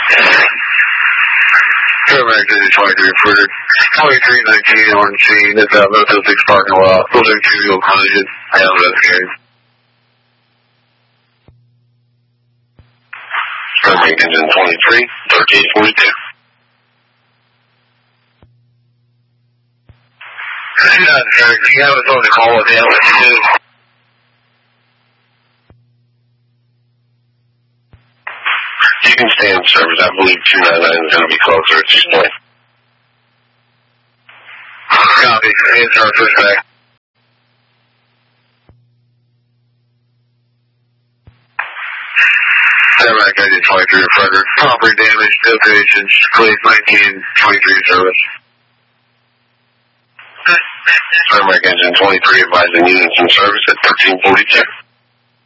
Fairbanks Engine 23 Further. 2319 on scene at the Motel 6 parking lot. Building 2 wheel collision. I am investigating. Fairbanks Engine 23, 1342. Yeah, sir. You have us on the call with him. You can stay in service. I believe 299 is going to be closer at this point. Copy. Answer our pushback. Fairbanks Engine 23 or further. Property damage, notations, please 1923 service. Fairbanks Engine 23 advising units in service at 1342.